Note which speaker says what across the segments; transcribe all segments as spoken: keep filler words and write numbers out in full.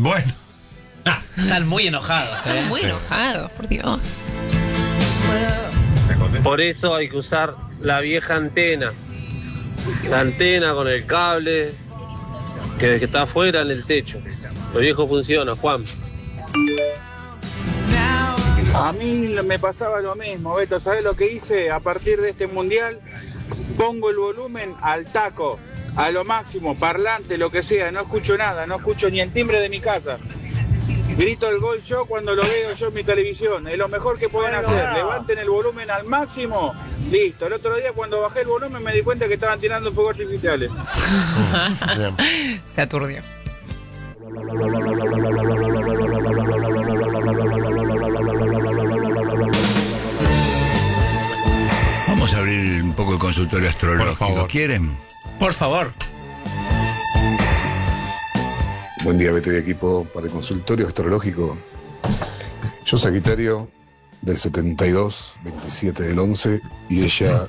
Speaker 1: Bueno.
Speaker 2: Están muy enojados, ¿eh?
Speaker 3: Muy enojados, por Dios.
Speaker 4: Por eso hay que usar la vieja antena. La antena con el cable que, que está afuera en el techo. Lo viejo funciona, Juan.
Speaker 5: A mí me pasaba lo mismo, Beto. ¿Sabés lo que hice? A partir de este mundial, pongo el volumen al taco, a lo máximo, parlante, lo que sea. No escucho nada, no escucho ni el timbre de mi casa. Grito el gol yo cuando lo veo yo en mi televisión. Es lo mejor que pueden hacer. Levanten el volumen al máximo. Listo. El otro día cuando bajé el volumen me di cuenta que estaban tirando fuegos artificiales.
Speaker 3: Se aturdió.
Speaker 6: Vamos a abrir un poco el consultorio astrológico. ¿Quieren?
Speaker 2: Por favor.
Speaker 7: Buen día, Beto y equipo. Para el consultorio astrológico, yo Sagitario del setenta y dos, veintisiete del once, y ella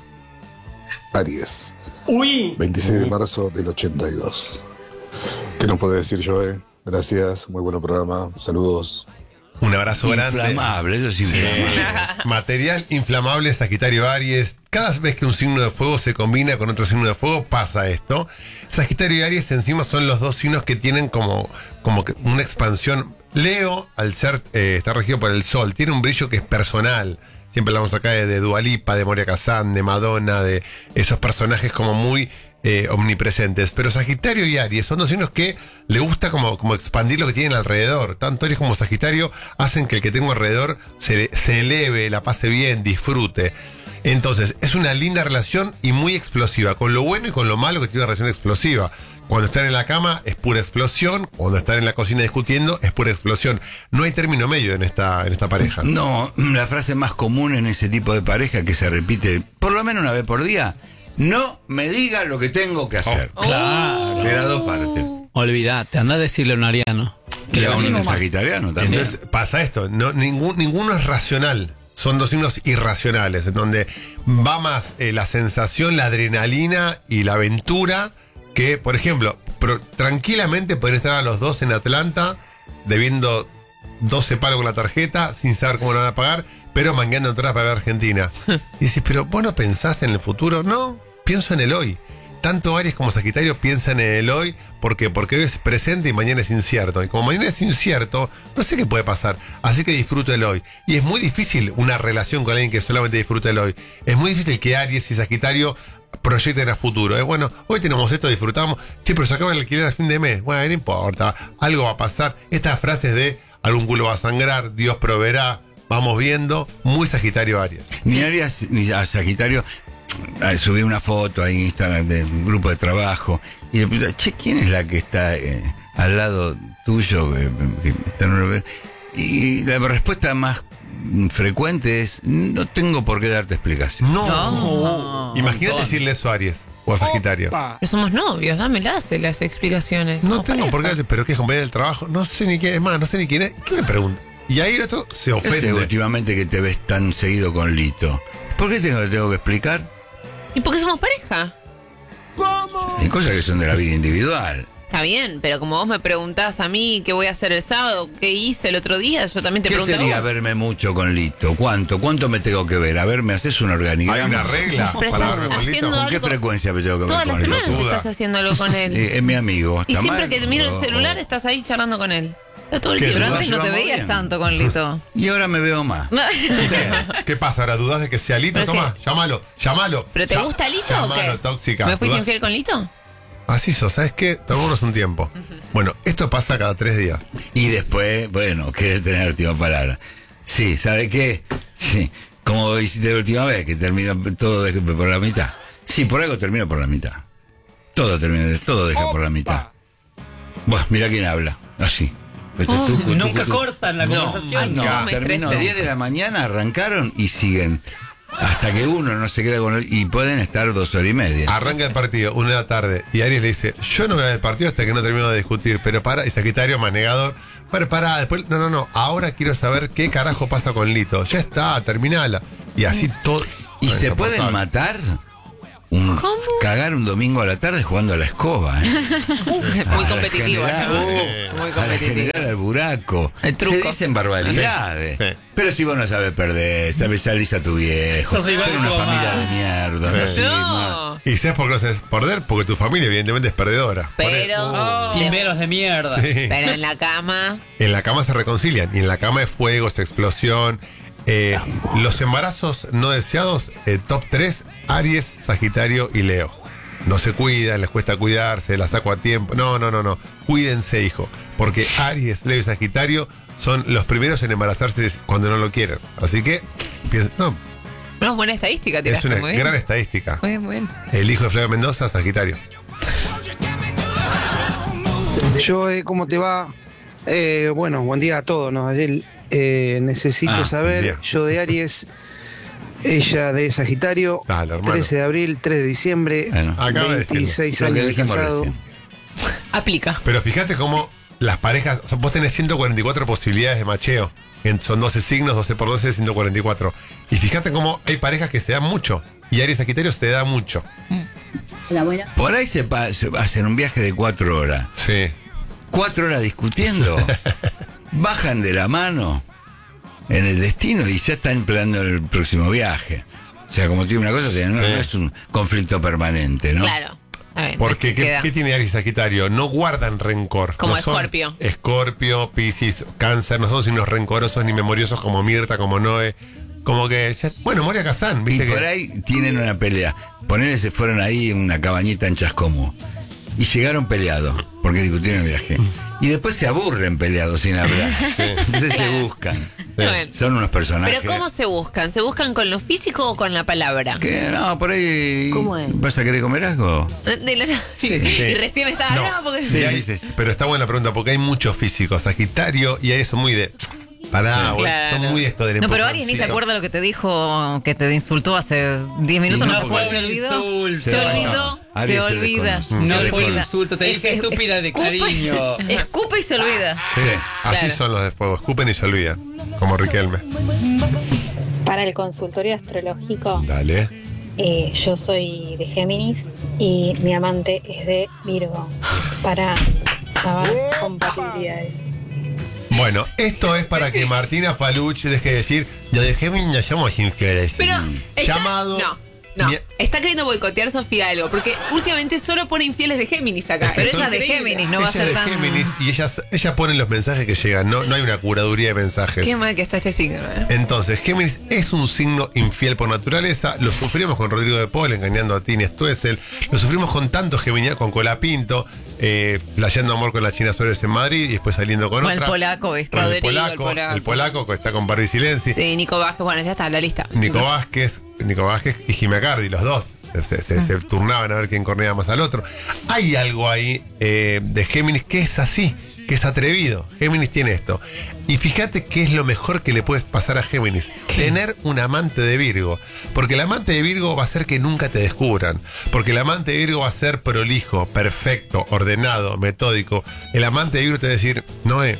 Speaker 7: Aries,
Speaker 2: Uy.
Speaker 7: veintiséis de marzo del ochenta y dos. ¿Qué nos puede decir, Joe? Gracias, muy buen programa, saludos.
Speaker 1: Un abrazo grande.
Speaker 6: Inflamable, eso sí.
Speaker 1: Sí. Material inflamable, Sagitario Aries. Cada vez que un signo de fuego se combina con otro signo de fuego, pasa esto. Sagitario y Aries encima son los dos signos que tienen como, como que una expansión. Leo, al ser, eh, está regido por el sol, tiene un brillo que es personal. Siempre hablamos acá de, de Dua Lipa, de Moria Kazan, de Madonna, de esos personajes como muy eh, omnipresentes. Pero Sagitario y Aries son dos signos que le gusta como, como expandir lo que tienen alrededor. Tanto Aries como Sagitario hacen que el que tengo alrededor se, se eleve, la pase bien, disfrute. Entonces, es una linda relación y muy explosiva, con lo bueno y con lo malo que tiene una relación explosiva. Cuando están en la cama es pura explosión, cuando están en la cocina discutiendo es pura explosión. No hay término medio en esta, en esta pareja.
Speaker 6: No, la frase más común en ese tipo de pareja que se repite por lo menos una vez por día: no me diga lo que tengo que hacer.
Speaker 2: Oh, claro.
Speaker 6: De las dos partes.
Speaker 2: Olvídate, anda a decirle a un ariano.
Speaker 6: Que le uno es sagitariano también.
Speaker 1: Entonces pasa esto, no, ningún, ninguno es racional. Son dos signos irracionales, en donde va más eh, la sensación, la adrenalina y la aventura, que, por ejemplo, pro, tranquilamente podrían estar a los dos en Atlanta, debiendo doce palos con la tarjeta, sin saber cómo lo van a pagar, pero mangueando entradas para ver Argentina. Y dices, pero ¿vos no pensaste en el futuro? No, pienso en el hoy. Tanto Aries como Sagitario piensan en el hoy. ¿Por qué? Porque hoy es presente y mañana es incierto. Y como mañana es incierto, no sé qué puede pasar. Así que disfruto el hoy. Y es muy difícil una relación con alguien que solamente disfruta el hoy. Es muy difícil que Aries y Sagitario proyecten a futuro. Es bueno, hoy tenemos esto, disfrutamos. Che, pero se acaba el alquiler a fin de mes. Bueno, no importa. Algo va a pasar. Estas frases de algún culo va a sangrar, Dios proveerá, vamos viendo. Muy Sagitario Aries.
Speaker 6: Ni Aries ni a Sagitario. Subí una foto ahí en Instagram de un grupo de trabajo y le pregunté, che, ¿quién es la que está eh, al lado tuyo? Eh, que está en una... Y la respuesta más frecuente es, no tengo por qué darte explicación.
Speaker 1: No.
Speaker 3: No.
Speaker 1: Imagínate decirle eso a Aries o a Sagitario.
Speaker 3: Pero somos novios, dámelas las explicaciones.
Speaker 1: No
Speaker 3: Somos
Speaker 1: tengo por
Speaker 3: pareja.
Speaker 1: qué, pero que es compañero del trabajo. No sé ni quién es más, no sé ni quién es. ¿Qué me pregunta? Y ahí el otro se
Speaker 6: ¿Qué
Speaker 1: ofende.
Speaker 6: haces últimamente que te ves tan seguido con Lito? ¿Por qué tengo, tengo que explicar?
Speaker 3: ¿Y por qué somos pareja?
Speaker 6: Hay cosas que son de la vida individual.
Speaker 3: Está bien, pero como vos me preguntás a mí qué voy a hacer el sábado, qué hice el otro día, yo también te
Speaker 6: ¿Qué
Speaker 3: pregunto a
Speaker 6: sería
Speaker 3: vos.
Speaker 6: verme mucho con Lito? ¿Cuánto? ¿Cuánto me tengo que ver? A ver, ¿me haces un organigrama?
Speaker 1: Hay una regla
Speaker 3: Pero
Speaker 1: para
Speaker 3: estás
Speaker 1: verme con Lito.
Speaker 3: haciendo
Speaker 6: ¿Con qué
Speaker 3: algo-
Speaker 6: frecuencia me tengo que ver
Speaker 3: Todas
Speaker 6: con
Speaker 3: las
Speaker 6: Lito?
Speaker 3: semanas
Speaker 1: Duda.
Speaker 3: estás haciendo algo con él.
Speaker 6: Eh, es mi amigo.
Speaker 3: Y
Speaker 6: ¿Está
Speaker 3: siempre
Speaker 6: mal?
Speaker 3: que miro el
Speaker 6: O-
Speaker 3: celular
Speaker 6: o-
Speaker 3: estás ahí charlando con él. Está todo el
Speaker 1: ¿Qué,
Speaker 3: tiempo. Pero
Speaker 1: dudas?
Speaker 3: antes no te
Speaker 6: Llevamos
Speaker 3: veías
Speaker 6: bien.
Speaker 3: tanto con Lito.
Speaker 6: Y ahora me veo más.
Speaker 1: ¿Qué pasa ahora? ¿Dudas de que sea Lito?
Speaker 3: Pero
Speaker 1: Toma, llámalo, llámalo.
Speaker 3: ¿Pero te
Speaker 1: Ya-
Speaker 3: gusta Lito o
Speaker 1: llámalo,
Speaker 3: qué?
Speaker 1: tóxica.
Speaker 3: ¿Me fuiste
Speaker 1: ¿Dudás?
Speaker 3: infiel con Lito?
Speaker 1: Así sos, ¿sabes qué? Tomémonos un tiempo. Bueno, esto pasa cada tres días.
Speaker 6: Y después, bueno, querés tener última palabra. Sí, ¿sabe qué? Sí, como hiciste la última vez, que terminó todo de- por la mitad. Sí, por algo termino por la mitad. Todo termina, todo deja por la mitad. Bueno, mira quién habla. Así.
Speaker 3: Oh,
Speaker 2: nunca cortan la
Speaker 6: No,
Speaker 2: conversación.
Speaker 3: Ay,
Speaker 6: no,
Speaker 3: chicos, me
Speaker 6: terminó
Speaker 3: estresé.
Speaker 6: diez de la mañana, arrancaron y siguen. Hasta que uno no se queda con él. Y pueden estar dos horas y media.
Speaker 1: Arranca el partido, una de la tarde, y Aries le dice, yo no voy a ver el partido hasta que no termino de discutir, pero para, y Sagitario más negador, para, para, después, no, no, no, ahora quiero saber qué carajo pasa con Lito, ya está, terminala. Y así todo.
Speaker 6: ¿Y
Speaker 1: no,
Speaker 6: se pueden
Speaker 1: insoportable.
Speaker 6: matar? un,
Speaker 3: ¿Cómo?
Speaker 6: cagar un domingo a la tarde jugando a la escoba. ¿eh?
Speaker 3: Muy
Speaker 6: A la
Speaker 3: competitivo.
Speaker 6: general,
Speaker 3: ¿no?
Speaker 6: uh,
Speaker 3: Muy
Speaker 6: a la
Speaker 3: competitivo.
Speaker 6: general al buraco.
Speaker 3: El truco.
Speaker 6: Se dicen barbaridades.
Speaker 1: Sí, sí.
Speaker 6: Pero si vos no sabes perder, sabes salís a tu viejo.
Speaker 2: Sos igual
Speaker 6: Son
Speaker 2: que
Speaker 6: una
Speaker 2: tu mamá.
Speaker 6: familia de mierda.
Speaker 1: Sí.
Speaker 6: Sí,
Speaker 3: No,
Speaker 1: Y sabes por qué no sabes perder, porque tu familia evidentemente es perdedora. Por
Speaker 3: pero,
Speaker 1: e-
Speaker 2: Timberos de mierda.
Speaker 1: Sí.
Speaker 3: pero en la cama.
Speaker 1: En la cama se reconcilian y en la cama es fuego, es explosión. Eh, los embarazos no deseados, eh, top tres, Aries, Sagitario y Leo. No se cuidan, les cuesta cuidarse, la saco a tiempo. No, no, no, no. Cuídense, hijo. Porque Aries, Leo y Sagitario son los primeros en embarazarse cuando no lo quieren. Así que, piensen, no,
Speaker 3: No es buena estadística,
Speaker 1: es
Speaker 3: tiraste
Speaker 1: una
Speaker 3: muy bien.
Speaker 1: gran estadística.
Speaker 3: Muy bien, muy bien.
Speaker 1: El hijo de Flavio Mendoza, Sagitario.
Speaker 8: Joe, ¿cómo te va? Eh, bueno, buen día a todos, ¿no? Ayer, eh, necesito
Speaker 6: Ah,
Speaker 1: buen
Speaker 8: saber,
Speaker 1: día.
Speaker 8: yo de Aries, ella de Sagitario,
Speaker 1: Dale, hermano.
Speaker 8: trece de abril, tres de diciembre,
Speaker 6: Bueno,
Speaker 1: acaba de decirlo.
Speaker 8: veintiséis
Speaker 6: Lo que
Speaker 8: años de
Speaker 6: dijimos
Speaker 8: casado.
Speaker 6: recién.
Speaker 3: Aplica.
Speaker 1: Pero fíjate cómo las parejas, o sea, vos tenés ciento cuarenta y cuatro posibilidades de macheo. En- Son doce signos, doce por doce, ciento cuarenta y cuatro. Y fíjate cómo hay parejas que se dan mucho. Y Aries Sagitario se da mucho.
Speaker 6: Por ahí se, pa- se hacen un viaje de cuatro horas.
Speaker 1: Sí.
Speaker 6: Cuatro horas discutiendo. Bajan de la mano en el destino y ya están planeando el próximo viaje. O sea, como tiene una cosa, no, no
Speaker 1: Sí.
Speaker 6: es un conflicto permanente, ¿no?
Speaker 3: Claro. A ver,
Speaker 1: Porque, ¿qué,
Speaker 3: queda.
Speaker 1: qué tiene Aries y Sagitario? No guardan rencor.
Speaker 3: Como
Speaker 1: no son
Speaker 3: Escorpio.
Speaker 1: Escorpio, Piscis, Cáncer. No son signos rencorosos ni memoriosos como Mirta, como Noé. Como que, ya- bueno, Moria Kazán,
Speaker 6: Y
Speaker 1: ¿viste?
Speaker 6: por
Speaker 1: que,
Speaker 6: ahí tienen una pelea. Ponele, se fueron ahí en una cabañita en Chascomú. Y llegaron peleados, porque discutieron el viaje. Y después se aburren peleados sin hablar. Entonces se
Speaker 3: Claro.
Speaker 6: buscan.
Speaker 3: Bueno.
Speaker 6: Son unos personajes.
Speaker 3: Pero ¿cómo se buscan? ¿Se buscan con lo físico o con la palabra?
Speaker 6: Que no, por ahí.
Speaker 9: ¿Cómo es?
Speaker 6: ¿Vas a querer comer algo?
Speaker 3: De la-
Speaker 6: Sí.
Speaker 3: Y recién me estaba
Speaker 1: No.
Speaker 3: hablando porque
Speaker 6: Sí,
Speaker 1: Y hay-
Speaker 6: sí, sí.
Speaker 1: Pero está buena la pregunta, porque hay muchos físicos. Sagitario y Aries son muy de. Pará,
Speaker 3: Sí.
Speaker 1: güey,
Speaker 3: Claro.
Speaker 1: son muy esto del
Speaker 9: No, pero Aries ni se
Speaker 1: empujoncito.
Speaker 9: acuerda lo que te dijo, que te insultó hace diez minutos.
Speaker 6: Y
Speaker 9: No,
Speaker 6: no
Speaker 9: se
Speaker 6: fue
Speaker 9: fue, se
Speaker 2: un
Speaker 9: olvidó.
Speaker 2: insulto.
Speaker 9: Se olvidó,
Speaker 6: Aries
Speaker 9: se
Speaker 6: se
Speaker 9: olvida.
Speaker 6: desconoce.
Speaker 2: No
Speaker 9: Se
Speaker 2: fue un
Speaker 9: olvida.
Speaker 2: insulto, te dije estúpida de
Speaker 9: Escupe-
Speaker 2: cariño.
Speaker 9: Escupe y se olvida.
Speaker 1: Sí,
Speaker 6: Sí.
Speaker 1: así
Speaker 3: Claro.
Speaker 1: son los de fuego. Escupen y se olvidan. Como Riquelme.
Speaker 10: Para el consultorio astrológico,
Speaker 1: Dale.
Speaker 10: eh, yo soy de Géminis y mi amante es de Virgo. Para saber compatibilidades.
Speaker 1: Bueno, esto es para que Martina Paluch deje de decir, yo de Géminis no somos infieles.
Speaker 3: Pero está-
Speaker 1: Llamado.
Speaker 3: No, no.
Speaker 1: Mi-
Speaker 3: Está queriendo boicotear Sofía algo, porque últimamente solo pone infieles de Géminis acá.
Speaker 1: Es que
Speaker 9: Pero
Speaker 1: son-
Speaker 9: ella de
Speaker 3: increíble.
Speaker 9: Géminis, no va a
Speaker 1: ella es
Speaker 9: ser
Speaker 1: de
Speaker 9: tan...
Speaker 1: Géminis y ella, ella pone los mensajes que llegan. No, no hay una curaduría de mensajes.
Speaker 3: Qué mal que está este signo, ¿eh?
Speaker 1: Entonces, Géminis es un signo infiel por naturaleza. Lo sufrimos con Rodrigo de Paul engañando a Tini Stuessel. Lo sufrimos con tantos geminianos, con Colapinto, eh, playando amor con la China Suárez en Madrid y después saliendo con
Speaker 9: Con el
Speaker 1: otra.
Speaker 9: polaco, ¿viste?
Speaker 1: Con el
Speaker 3: Rodrigo, el
Speaker 1: polaco,
Speaker 3: polaco.
Speaker 1: el polaco que está con Barbie Silenzi.
Speaker 3: Sí, Nico Vázquez, bueno, ya está, la lista.
Speaker 1: Nico Vázquez, Nico Vázquez y Jimmy Cardi, los dos. Se, se- se turnaban a ver quién cornea más al otro. Hay algo ahí eh, de Géminis que es así, que es atrevido. Géminis tiene esto. Y fíjate qué es lo mejor que le puede pasar a Géminis. Tener un amante de Virgo. Porque el amante de Virgo va a hacer que nunca te descubran. Porque el amante de Virgo va a ser prolijo, perfecto, ordenado, metódico. El amante de Virgo te va a decir, Noé,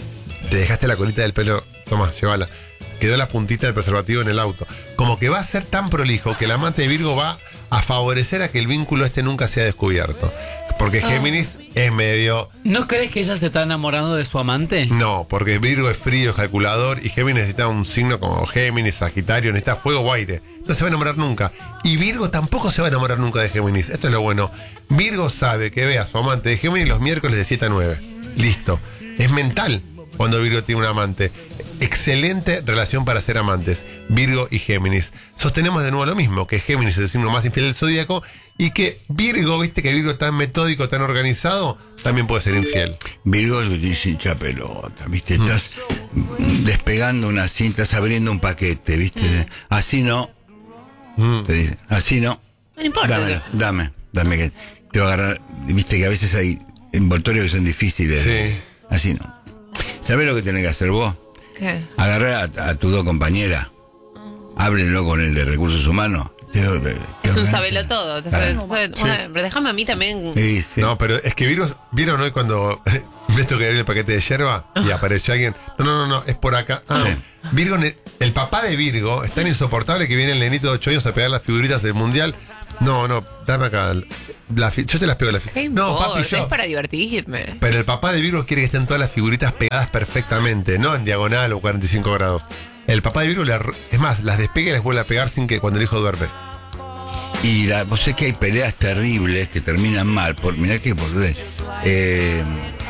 Speaker 1: te dejaste la colita del pelo, toma, llévala. Quedó la puntita del preservativo en el auto. Como que va a ser tan prolijo que el amante de Virgo va a favorecer a que el vínculo este nunca sea descubierto. Porque Géminis es medio...
Speaker 2: ¿No crees que ella se está enamorando de su amante?
Speaker 1: No, porque Virgo es frío, es calculador y Géminis necesita un signo como Géminis, Sagitario, necesita fuego o aire. No se va a enamorar nunca. Y Virgo tampoco se va a enamorar nunca de Géminis. Esto es lo bueno. Virgo sabe que ve a su amante de Géminis los miércoles de siete a nueve. Listo. Es mental cuando Virgo tiene un amante. Excelente relación para ser amantes, Virgo y Géminis. Sostenemos de nuevo lo mismo, que Géminis es el signo más infiel del zodíaco y que Virgo, viste que Virgo tan metódico, tan organizado, también puede ser infiel.
Speaker 6: Virgo es hincha pelota, ¿viste? Estás despegando una cinta, estás abriendo un paquete, ¿viste? Así no.
Speaker 1: Mm.
Speaker 6: Te dice, así no.
Speaker 3: No importa.
Speaker 6: Dame, dame, dame que te va a agarrar. Viste que a veces hay envoltorios que son difíciles.
Speaker 1: Sí.
Speaker 6: Así no. ¿Sabés lo que tenés que hacer vos?
Speaker 3: ¿Qué?
Speaker 6: Agarrar a, a tus dos compañeras, háblenlo con el de recursos humanos. Te- te
Speaker 3: Es un
Speaker 6: organiza.
Speaker 3: sabelo todo. te
Speaker 6: Ah.
Speaker 3: sabe- sabe- bueno, pero déjame a mí también.
Speaker 6: Sí, sí.
Speaker 1: No, pero es que Virgo, ¿vieron hoy cuando ves que abrir el paquete de yerba y apareció alguien? No, no, no, no, es por acá. Ah,
Speaker 6: Sí.
Speaker 1: Virgo, ne- el papá de Virgo es tan insoportable que viene el nenito de ocho años a pegar las figuritas del mundial. No, no, dame acá. La fi- yo te las pego la
Speaker 3: ¿Qué
Speaker 1: figura. No,
Speaker 3: importa?
Speaker 1: papi, yo.
Speaker 3: Es para divertirme.
Speaker 1: Pero el papá de Virgo quiere que estén todas las figuritas pegadas perfectamente, no en diagonal o cuarenta y cinco grados. El papá de Virgo, le arru- es más, las despega y las vuelve a pegar sin que cuando el hijo duerme.
Speaker 6: Y la, vos sé que hay peleas terribles que terminan mal. Por, mirá que por eh,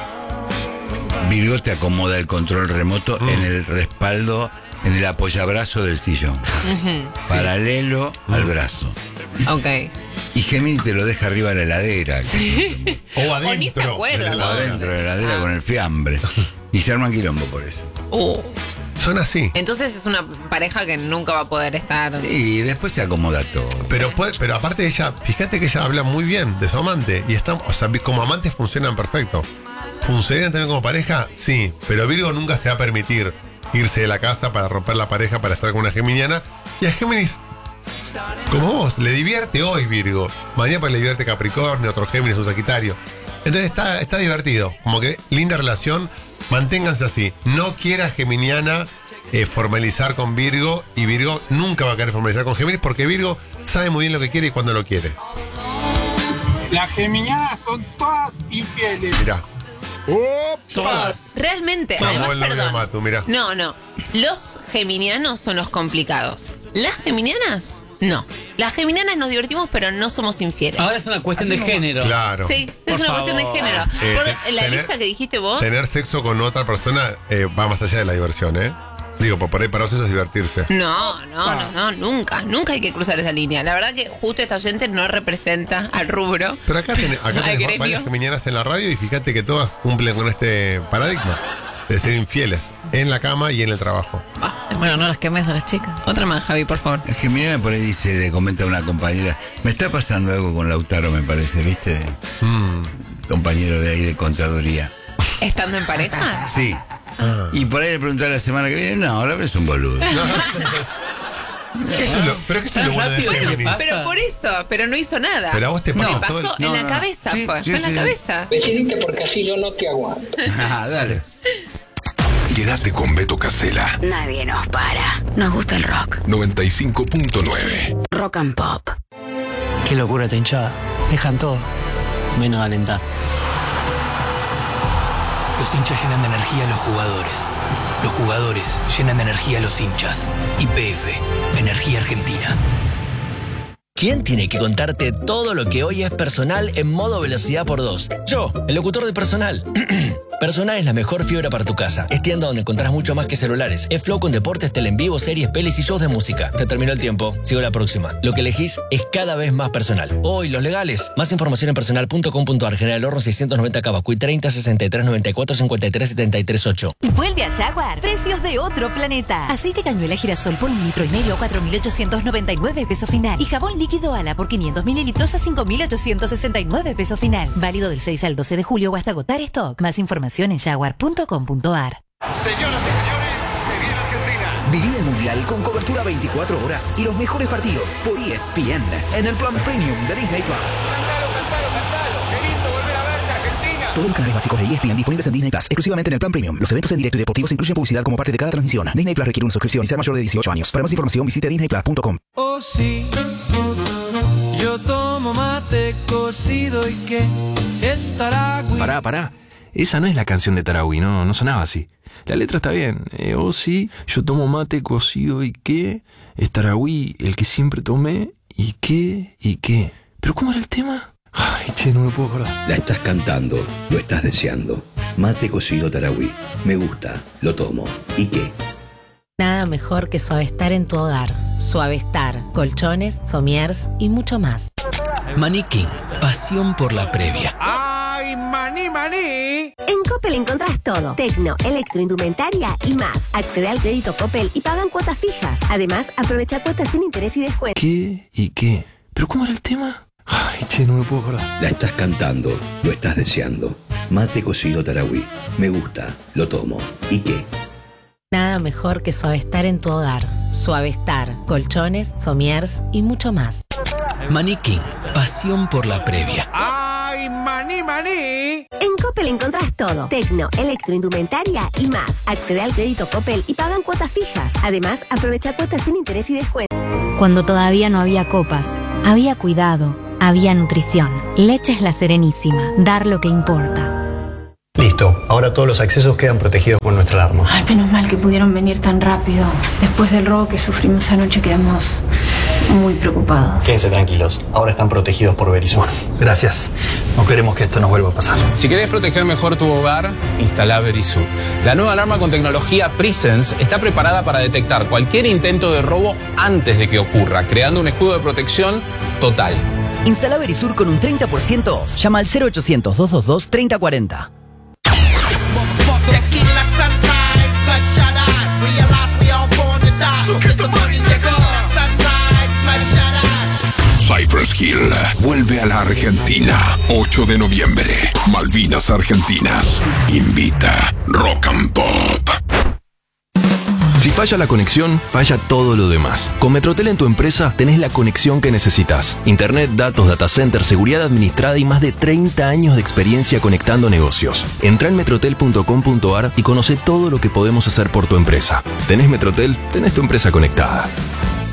Speaker 6: Virgo te acomoda el control remoto mm. en el respaldo, en el apoyabrazo del sillón.
Speaker 3: Uh-huh,
Speaker 6: paralelo
Speaker 1: sí.
Speaker 6: al brazo.
Speaker 3: Ok.
Speaker 6: Y Géminis te lo deja arriba de la heladera.
Speaker 3: Sí.
Speaker 1: O adentro.
Speaker 3: O ni se acuerda,
Speaker 6: O adentro de la heladera ah. con el fiambre. Y se arman quilombo por eso.
Speaker 3: Uh.
Speaker 1: Son así.
Speaker 3: Entonces es una pareja que nunca va a poder estar.
Speaker 6: Sí, y después se acomoda todo.
Speaker 1: Pero puede, pero aparte ella, fíjate que ella habla muy bien de su amante. Y están, o sea, como amantes funcionan perfecto. ¿Funcionan también como pareja? Sí. Pero Virgo nunca se va a permitir irse de la casa para romper la pareja para estar con una geminiana. Y a Géminis, como vos, le divierte hoy Virgo. Mañana pues le divierte Capricornio, otro Géminis, un Sagitario. Entonces está, está divertido. Como que linda relación. Manténganse así. No quiera geminiana eh, formalizar con Virgo. Y Virgo nunca va a querer formalizar con Géminis porque Virgo sabe muy bien lo que quiere y cuándo lo quiere.
Speaker 5: Las geminianas son todas infieles.
Speaker 1: Mirá.
Speaker 3: Todas. Realmente,
Speaker 1: No,
Speaker 3: además,
Speaker 1: el nombre de
Speaker 3: perdón.
Speaker 1: Matu, mirá.
Speaker 3: No, no. Los geminianos son los complicados. Las geminianas, no. Las geminianas nos divertimos, pero no somos infieles.
Speaker 2: Ahora es una cuestión de género.
Speaker 1: Claro.
Speaker 3: Sí, es
Speaker 2: Por
Speaker 3: una cuestión de
Speaker 2: favor.
Speaker 3: género.
Speaker 1: Eh,
Speaker 3: Por
Speaker 1: te-
Speaker 3: la
Speaker 1: tener-
Speaker 3: lista que dijiste vos.
Speaker 1: Tener sexo con otra persona eh, va más allá de la diversión, ¿eh? Digo, por ahí para vos eso es divertirse.
Speaker 3: No, no, no, no, nunca, nunca hay que cruzar esa línea. La verdad que justo esta oyente no representa al rubro.
Speaker 1: Pero acá, tenés, acá
Speaker 3: Al
Speaker 1: tenés
Speaker 3: gremio.
Speaker 1: varias geminianas en la radio y fíjate que todas cumplen con este paradigma de ser infieles en la cama y en el trabajo.
Speaker 9: Bueno, no las quemes a las chicas.
Speaker 3: Otra más, Javi, por favor.
Speaker 6: El Geminiana por ahí dice, le comenta a una compañera, me está pasando algo con Lautaro, me parece, ¿viste?
Speaker 1: Mm.
Speaker 6: Compañero de ahí de contaduría.
Speaker 3: ¿Estando en pareja?
Speaker 6: Sí.
Speaker 1: Ah.
Speaker 6: Y por ahí le pregunté la semana que viene, no, la verdad es un boludo.
Speaker 1: Eso es lo- pero ¿qué es lo bueno de
Speaker 2: rápido que
Speaker 1: Géminis?
Speaker 2: pasa.
Speaker 3: Pero por eso, pero no hizo nada.
Speaker 1: Pero a vos te pasa
Speaker 3: Le
Speaker 1: todo el-
Speaker 3: pasó
Speaker 6: no,
Speaker 3: en la
Speaker 6: no.
Speaker 3: cabeza,
Speaker 6: Sí,
Speaker 3: fue.
Speaker 6: sí,
Speaker 3: fue en la
Speaker 6: sí.
Speaker 3: cabeza.
Speaker 11: Decidiste porque así yo no te aguanto.
Speaker 6: Ah, dale.
Speaker 12: Quédate con Beto Casella.
Speaker 13: Nadie nos para. Nos gusta el rock.
Speaker 12: noventa y cinco punto nueve.
Speaker 13: Rock and Pop.
Speaker 14: Qué locura esta hinchada. Dejan todo, menos alentar.
Speaker 15: Los hinchas llenan de energía a los jugadores. Los jugadores llenan de energía a los hinchas. Y P F, Energía Argentina.
Speaker 16: ¿Quién tiene que contarte todo lo que hoy es Personal en modo velocidad por dos? Yo, el locutor de Personal. Personal es la mejor fibra para tu casa. Es tienda donde encontrás mucho más que celulares. Es Flow con deportes, tele en vivo, series, pelis y shows de música. Te terminó el tiempo. Sigo la próxima. Lo que elegís es cada vez más personal. Hoy, los legales. Más información en personal punto com punto a r. General Horno seiscientos noventa Cavacuy treinta sesenta y tres noventa y cuatro cincuenta y tres setenta y tres ocho.
Speaker 17: Vuelve a Jaguar. Precios de otro planeta. Aceite cañuela girasol por un litro y medio a cuatro mil ochocientos noventa y nueve pesos final. Y jabón líquido Ala por quinientos mililitros a cinco mil ochocientos sesenta y nueve pesos final. Válido del seis al doce de julio o hasta agotar stock. Más información en jaguar punto com punto a r.
Speaker 18: Señoras y señores, se viene Argentina.
Speaker 19: Viví el Mundial con cobertura veinticuatro horas y los mejores partidos por E S P N en el plan premium de Disney Plus.
Speaker 18: Cantalo, cantalo, cantalo. Qué lindo volver a verte, Argentina.
Speaker 19: Todos los canales básicos de E S P N disponibles en Disney Plus, exclusivamente en el plan premium. Los eventos en directo y deportivos incluyen publicidad como parte de cada transmisión. Disney Plus requiere una suscripción y ser mayor de dieciocho años. Para más información visite disney plus punto com.
Speaker 20: Oh sí, yo tomo mate cocido y que estará...
Speaker 21: Pará, pará. Esa no es la canción de Tarahui, no, no sonaba así. La letra está bien. Eh, oh sí, yo tomo mate cocido y qué. Es Tarahui, el que siempre tomé. ¿Y qué? ¿Y qué? ¿Pero cómo era el tema? Ay, che, no me puedo acordar.
Speaker 22: La estás cantando, lo estás deseando. Mate cocido Tarahui. Me gusta, lo tomo. ¿Y qué?
Speaker 23: Nada mejor que Suavestar en tu hogar. Suavestar, colchones, somiers y mucho más.
Speaker 16: Maniquín, pasión por la previa.
Speaker 18: ¡Ay, maní, maní!
Speaker 24: En Coppel encontrás todo. Tecno, electroindumentaria y más. Accede al crédito Coppel y pagan cuotas fijas. Además, aprovecha cuotas sin interés y descuento.
Speaker 21: ¿Qué? ¿Y qué? ¿Pero cómo era el tema? Ay, che, no me puedo acordar.
Speaker 22: La estás cantando, lo estás deseando. Mate cocido Tarahui. Me gusta, lo tomo. ¿Y qué?
Speaker 23: Nada mejor que Suavestar en tu hogar. Suavestar, colchones, somiers y mucho más.
Speaker 16: Maniquín, pasión por la previa.
Speaker 18: ¡Ay, maní, maní!
Speaker 24: En Coppel encontrás todo. Tecno, electroindumentaria y más. Accede al crédito Coppel y pagan cuotas fijas. Además, aprovecha cuotas sin interés y descuento.
Speaker 4: cuando todavía no había copas, había cuidado, había nutrición. Leches La Serenísima, dar lo que importa.
Speaker 7: Listo, ahora todos los accesos quedan protegidos por nuestra alarma.
Speaker 8: Ay, menos mal que pudieron venir tan rápido. Después del robo que sufrimos anoche quedamos muy preocupados.
Speaker 7: Quédense tranquilos, ahora están protegidos por Verisur.
Speaker 15: Gracias. No queremos que esto nos vuelva a pasar.
Speaker 10: Si querés proteger mejor tu hogar, instala Verisur. La nueva alarma con tecnología Presence está preparada para detectar cualquier intento de robo antes de que ocurra, creando un escudo de protección total.
Speaker 25: Instala Verisur con un treinta por ciento off. Llama al cero ochocientos, doscientos veintidós, treinta cuarenta.
Speaker 12: Cypress Hill vuelve a la Argentina. ocho de noviembre. Malvinas Argentinas. Invita Rock and Pop.
Speaker 21: Si falla la conexión, falla todo lo demás. Con Metrotel en tu empresa tenés la conexión que necesitas. Internet, datos, data center, seguridad administrada y más de treinta años de experiencia conectando negocios. Entrá en metrotel punto com punto ar y conoce todo lo que podemos hacer por tu empresa. ¿Tenés Metrotel? Tenés tu empresa conectada.